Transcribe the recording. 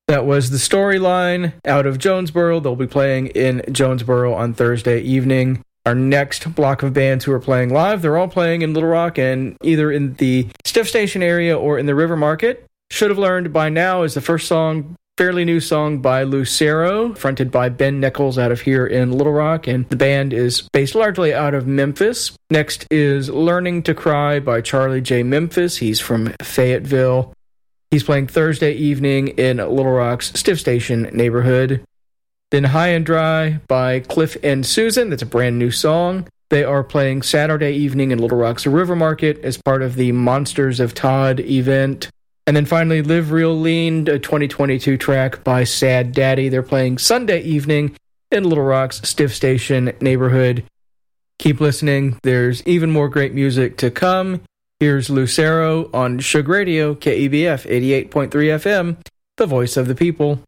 That was the Storyline out of Jonesboro. They'll be playing in Jonesboro on Thursday evening. Our next block of bands who are playing live, they're all playing in Little Rock and either in the Stiff Station area or in the River Market. Should Have Learned by Now is the first song, fairly new song by Lucero, fronted by Ben Nichols out of here in Little Rock, and the band is based largely out of Memphis. Next is Learning to Cry by Charlie J. Memphis. He's from Fayetteville. He's playing Thursday evening in Little Rock's Stiff Station neighborhood. Then High and Dry by Cliff and Susan. That's a brand new song. They are playing Saturday evening in Little Rock's River Market as part of the Monsters of Todd event. And then finally, Live Real Lean, a 2022 track by Sad Daddy. They're playing Sunday evening in Little Rock's Stiff Station neighborhood. Keep listening. There's even more great music to come. Here's Lucero on Shug Radio, KEBF 88.3 FM, the voice of the people.